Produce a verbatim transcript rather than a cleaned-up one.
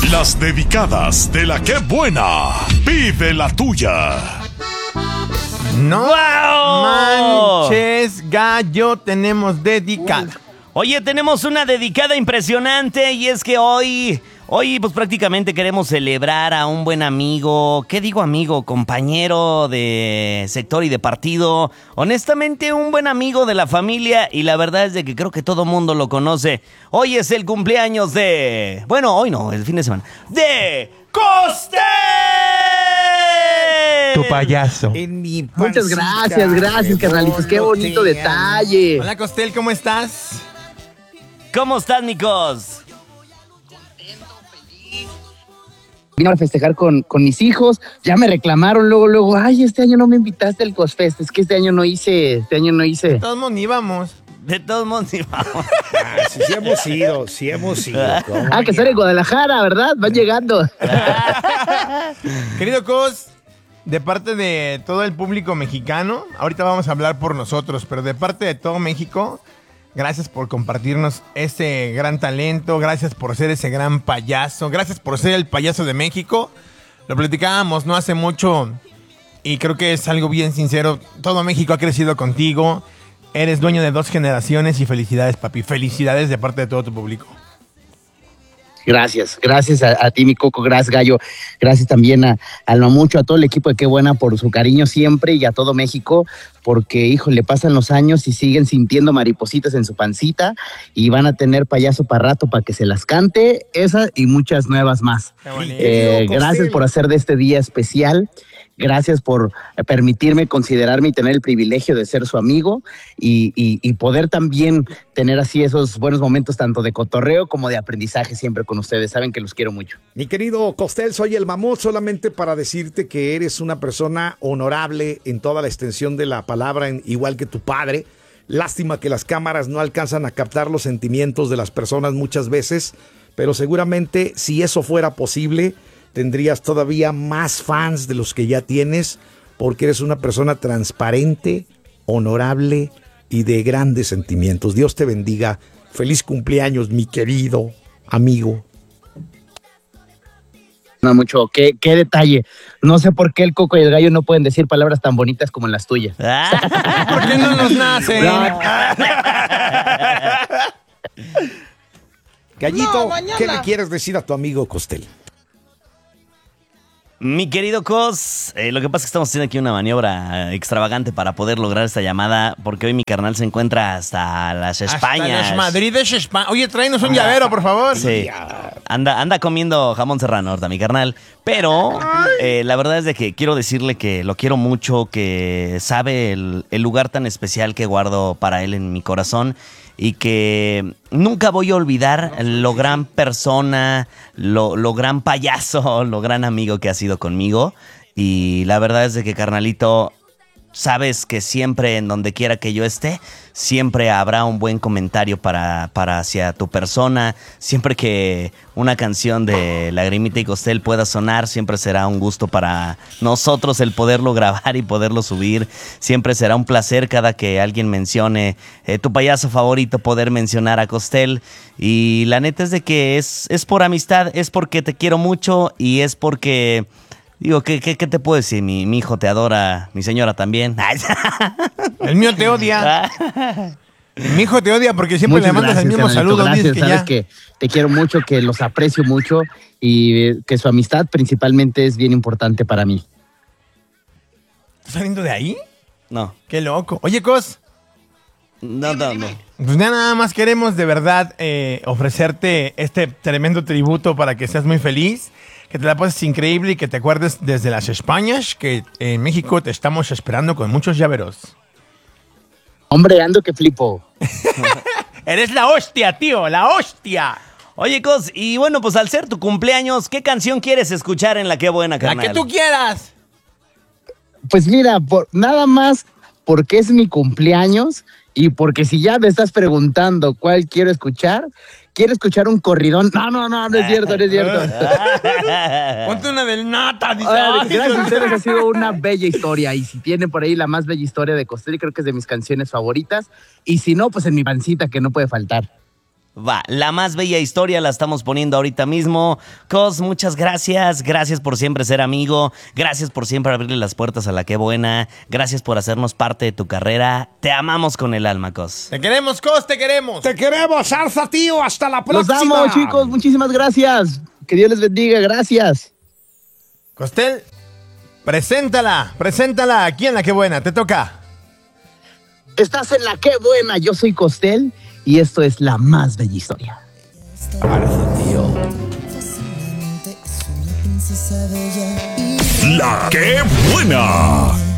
Las dedicadas de la que buena. Pide la tuya. No ¡Wow! manches, gallo, tenemos dedicada. Oye, tenemos una dedicada impresionante y es que hoy, hoy pues prácticamente queremos celebrar a un buen amigo, ¿qué digo amigo? Compañero de sector y de partido, honestamente un buen amigo de la familia y la verdad es de que creo que todo mundo lo conoce. Hoy es el cumpleaños de, bueno, hoy no, el fin de semana, de Costel. Tu payaso. En mi pancita, Muchas gracias, gracias, carnalitos. Qué bonito detalle. Hola, Costel, ¿cómo estás? ¿Cómo estás, Nicos? Vine a festejar con, con mis hijos. Ya me reclamaron luego, luego. Ay, este año no me invitaste al Cosfest. Es que este año no hice, este año no hice. Todos mundo íbamos. De todos modos, sí, vamos. Ah, sí, sí hemos ido, sí hemos ido. Ah, que sale en Guadalajara, ¿verdad? Van llegando. Querido Cos, de parte de todo el público mexicano, ahorita vamos a hablar por nosotros, pero de parte de todo México, gracias por compartirnos ese gran talento, gracias por ser ese gran payaso, gracias por ser el payaso de México. Lo platicábamos no hace mucho y creo que es algo bien sincero. Todo México ha crecido contigo, eres dueño de dos generaciones y felicidades, papi. Felicidades de parte de todo tu público. Gracias, gracias a, a ti, mi Coco, gracias, Gallo. Gracias también a Alma Mucho, a todo el equipo de Qué Buena por su cariño siempre y a todo México, porque, híjole, pasan los años y siguen sintiendo maripositas en su pancita y van a tener payaso para rato para que se las cante, esas y muchas nuevas más. Qué bonito. Eh, gracias por hacer de este día especial. Gracias por permitirme considerarme y tener el privilegio de ser su amigo y, y, y poder también tener así esos buenos momentos tanto de cotorreo como de aprendizaje siempre con ustedes. Saben que los quiero mucho. Mi querido Costel, soy el mamut solamente para decirte que eres una persona honorable en toda la extensión de la palabra, en, igual que tu padre. Lástima que las cámaras no alcanzan a captar los sentimientos de las personas muchas veces, pero seguramente si eso fuera posible, tendrías todavía más fans de los que ya tienes, porque eres una persona transparente, honorable y de grandes sentimientos. Dios te bendiga. Feliz cumpleaños, mi querido amigo. No, mucho. ¿Qué, qué detalle. No sé por qué el Coco y el Gallo no pueden decir palabras tan bonitas como las tuyas. ¿Por qué no nos nace? Gallito, ¿qué le quieres decir a tu amigo Costel? Mi querido Cos, eh, lo que pasa es que estamos haciendo aquí una maniobra extravagante para poder lograr esta llamada, porque hoy mi carnal se encuentra hasta las Españas. Hasta las Madrides, España. Oye, tráenos un llavero, por favor. Sí, anda, anda comiendo jamón serrano ahorita, mi carnal. Pero eh, la verdad es de que quiero decirle que lo quiero mucho, que sabe el, el lugar tan especial que guardo para él en mi corazón. Y que nunca voy a olvidar lo gran persona, lo, lo gran payaso, lo gran amigo que ha sido conmigo. Y la verdad es de que, carnalito, sabes que siempre, en donde quiera que yo esté, siempre habrá un buen comentario para, para hacia tu persona. Siempre que una canción de Lagrimita y Costel pueda sonar, siempre será un gusto para nosotros el poderlo grabar y poderlo subir. Siempre será un placer cada que alguien mencione eh, tu payaso favorito, poder mencionar a Costel. Y la neta es de que es, es por amistad, es porque te quiero mucho y es porque... Digo, ¿qué, qué, qué te puedo decir? Mi, mi hijo te adora, mi señora también. El mío te odia. Mi hijo te odia porque siempre Muchas le mandas gracias, el mismo carnalito. saludo. Gracias, Dices que sabes ya. que te quiero mucho, que los aprecio mucho y que su amistad principalmente es bien importante para mí. ¿Estás saliendo de ahí? No, Qué loco. Oye, Cos, no, no, no. pues ya nada más queremos de verdad eh, ofrecerte este tremendo tributo para que seas muy feliz, que te la pases increíble y que te acuerdes desde las Españas que en México te estamos esperando con muchos llaveros. Hombre, ando que flipo. Eres la hostia, tío, la hostia. Oye, Cos, y bueno, pues al ser tu cumpleaños, ¿qué canción quieres escuchar en La Qué Buena, La carnal? que tú quieras. Pues mira, por, nada más porque es mi cumpleaños y porque si ya me estás preguntando cuál quiero escuchar, quiero escuchar un corridón. No, no, no, no es cierto, no es cierto. Ponte una del nata. Dice, Ay, ay, gracias a ustedes, ha sido una bella historia. Y si tienen por ahí la más bella historia de Costel, creo que es de mis canciones favoritas. Y si no, pues en mi pancita, que no puede faltar. Va, la más bella historia la estamos poniendo ahorita mismo. Cos, muchas gracias. Gracias por siempre ser amigo. Gracias por siempre abrirle las puertas a la Qué Buena. Gracias por hacernos parte de tu carrera. Te amamos con el alma, Cos. Te queremos, Cos, te queremos. Te queremos, Arza, tío. Hasta la Los próxima. amo, chicos. Muchísimas gracias. Que Dios les bendiga. Gracias. Costel, preséntala, preséntala aquí en la Qué Buena, te toca. Estás en la Qué Buena. Yo soy Costel y esto es la más bella historia. La Qué Buena.